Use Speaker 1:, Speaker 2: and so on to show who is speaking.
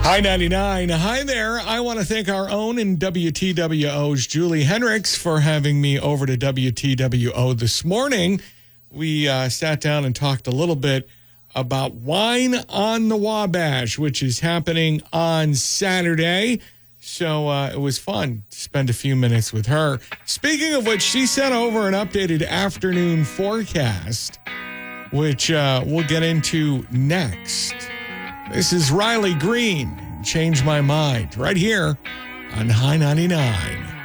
Speaker 1: Hi, 99. Hi there. I want to thank our own and WTWO's Julie Hendricks for having me over to WTWO this morning. We sat down and talked a little bit about Wine on the Wabash, which is happening on Saturday. So it was fun to spend a few minutes with her. Speaking of which, she sent over an updated afternoon forecast, which we'll get into next. This is Riley Green, Change My Mind, right here on High 99.